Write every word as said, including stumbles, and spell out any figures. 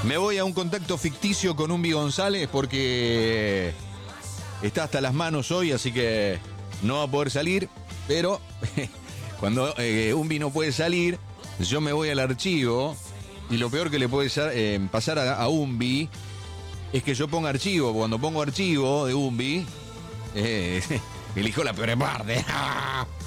Me voy a un contacto ficticio con Umbi González porque está hasta las manos hoy, así que no va a poder salir. Pero cuando eh, Umbi no puede salir, yo me voy al archivo. Y lo peor que le puede eh, pasar a, a Umbi es que yo ponga archivo. Cuando pongo archivo de Umbi, eh, elijo la peor parte.